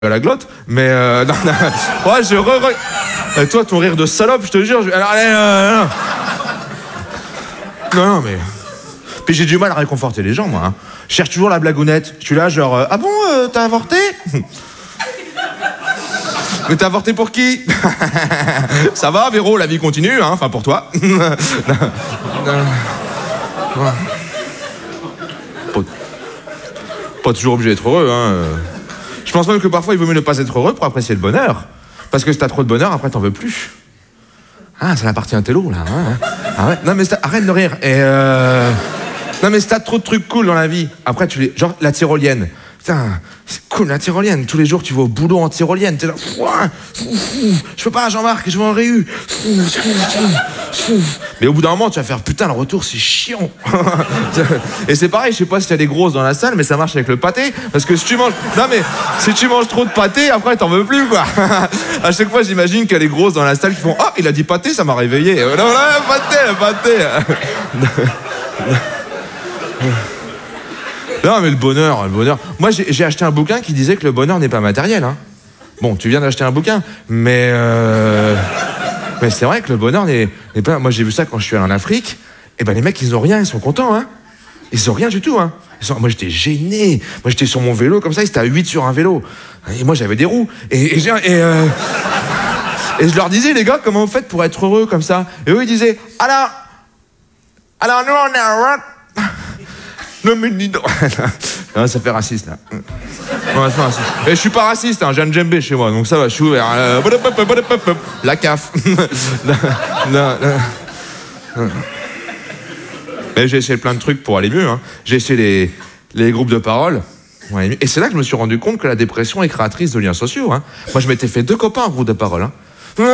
à la glotte, mais non, non. Ouais, Et toi, ton rire de salope, je te jure. Alors, allez, non, mais. Puis j'ai du mal à réconforter les gens, moi. Hein. Je cherche toujours la blagounette. Je suis là, genre, ah bon, t'as avorté? Mais t'as avorté pour qui? Ça va, Véro, la vie continue, hein, enfin pour toi. Pas toujours obligé d'être heureux, hein. Je pense même que parfois il vaut mieux ne pas être heureux pour apprécier le bonheur. Parce que si t'as trop de bonheur, après t'en veux plus. Ah, ça appartient à un télo, là. Hein. Ah ouais. Non mais arrête de rire. Et non mais si t'as trop de trucs cool dans la vie, après tu les... Genre la tyrolienne. Putain, c'est cool la tyrolienne. Tous les jours tu vas au boulot en tyrolienne. T'es là, je peux pas Jean-Marc, je vais en réu. Mais au bout d'un moment tu vas faire putain le retour c'est chiant. Et c'est pareil, je sais pas si t'as des grosses dans la salle, mais ça marche avec le pâté. Parce que si tu manges... Non mais si tu manges trop de pâté, après t'en veux plus quoi. À chaque fois j'imagine qu'il y a des grosses dans la salle qui font ah il a dit pâté, ça m'a réveillé. Non, pâté. Non mais le bonheur. Moi j'ai acheté un bouquin qui disait que le bonheur n'est pas matériel. Hein. Bon, tu viens d'acheter un bouquin, mais c'est vrai que le bonheur n'est pas... Moi j'ai vu ça quand je suis allé en Afrique, et ben les mecs ils ont rien, ils sont contents. Hein. Ils ont rien du tout. Hein. Moi j'étais gêné, moi j'étais sur mon vélo comme ça, ils étaient à 8 sur un vélo. Et moi j'avais des roues. Et je leur disais les gars, comment vous faites pour être heureux comme ça? Et eux ils disaient, alors nous on est heureux. Non mais dis donc. Non, ça fait raciste là. Non, ça fait raciste. Et je suis pas raciste, hein, j'ai un djembé chez moi, donc ça va, je suis ouvert. La CAF. Non. Mais j'ai essayé plein de trucs pour aller mieux. Hein. J'ai essayé les groupes de parole. Ouais, et c'est là que je me suis rendu compte que la dépression est créatrice de liens sociaux. Hein. Moi je m'étais fait 2 copains en groupe de parole. Hein.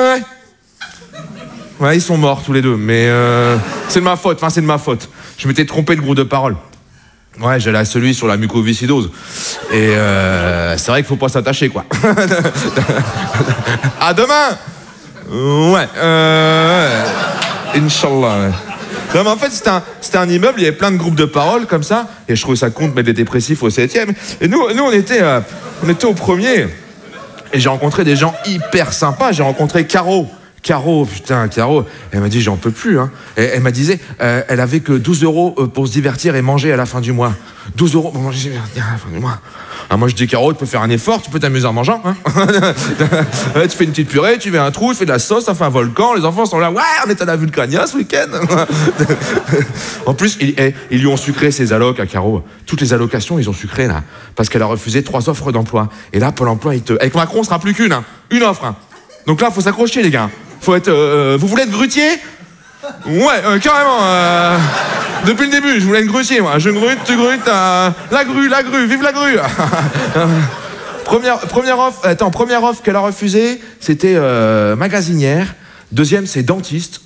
Ouais, ils sont morts tous les deux, mais c'est de ma faute, Je m'étais trompé de groupe de parole. Ouais, j'allais à celui sur la mucoviscidose. Et c'est vrai qu'il faut pas s'attacher, quoi. À demain. Ouais. Inch'Allah. Ouais. Non, mais en fait, c'était un immeuble, il y avait plein de groupes de parole comme ça. Et je trouvais ça con de mettre des dépressifs au 7e. Et nous on était au 1er. Et j'ai rencontré des gens hyper sympas. J'ai rencontré Caro, elle m'a dit j'en peux plus. Hein. Et elle m'a dit, elle avait que 12 € pour se divertir et manger à la fin du mois. 12 € pour manger et se divertir à la fin du mois. Alors moi je dis Caro, tu peux faire un effort, tu peux t'amuser en mangeant. Hein. Tu fais une petite purée, tu fais un trou, tu fais de la sauce, ça fait un volcan, les enfants sont là, ouais, on est à la Vulcania ce week-end. En plus, ils lui ont sucré ses allocs à Caro. Toutes les allocations, ils ont sucré là. Parce qu'elle a refusé 3 offres d'emploi. Et là, Pôle emploi, avec Macron, ce sera plus qu'une. Hein. Une offre. Hein. Donc là, faut s'accrocher les gars. Faut être... vous voulez être grutier? Ouais, carrément. Depuis le début, je voulais être grutier, moi. Je grute, tu grutes. La grue, vive la grue. Première offre qu'elle a refusée, c'était magasinière. Deuxième, c'est dentiste.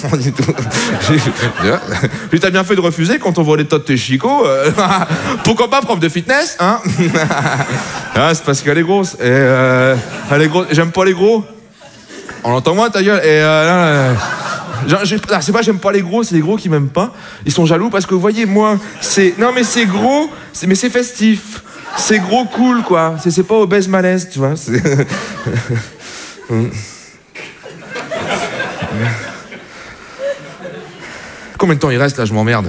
Puis t'as bien fait de refuser quand on voit les tas de tes chicots. Pourquoi pas prof de fitness, hein? Ah, c'est parce qu'elle est grosse. Et elle est grosse. J'aime pas les gros. On l'entend moins ta gueule. Et c'est pas j'aime pas les gros, c'est les gros qui m'aiment pas. Ils sont jaloux parce que vous voyez moi c'est non mais c'est gros, mais c'est festif. C'est gros cool quoi. C'est pas obèse malaise, tu vois. Combien de temps il reste là, je m'emmerde.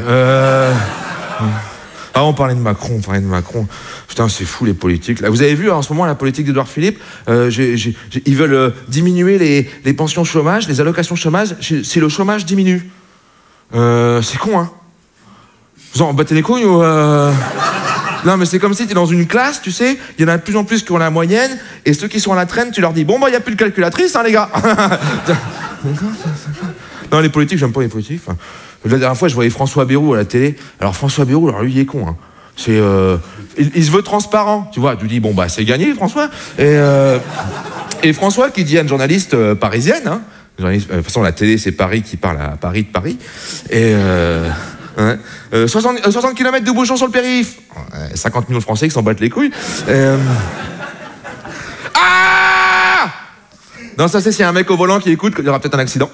Ah, on parlait de Macron. Putain, c'est fou les politiques. Là, vous avez vu en ce moment la politique d'Édouard Philippe, ils veulent diminuer les pensions chômage, les allocations chômage, si le chômage diminue. C'est con, hein. Vous en battez les couilles ou Non, mais c'est comme si t'es dans une classe, tu sais, il y en a de plus en plus qui ont la moyenne, et ceux qui sont à la traîne, tu leur dis, bon, bah, il n'y a plus de calculatrice, hein, les gars. Non, les politiques, j'aime pas les politiques. Enfin, la dernière fois, je voyais François Bayrou à la télé. Alors, François Bayrou, alors lui, il est con, hein. C'est, il se veut transparent, tu vois. Tu dis, bon, bah, c'est gagné, François. Et François qui dit à une journaliste parisienne, hein, de toute façon, la télé, c'est Paris qui parle à Paris de Paris. Et 60 km de bouchons sur le périph'. 50 millions de Français qui s'en battent les couilles. Ah! Non, ça, c'est s'il y a un mec au volant qui écoute, il y aura peut-être un accident.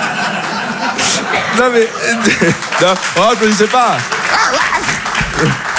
Non, mais... Non, oh, je ne sais pas.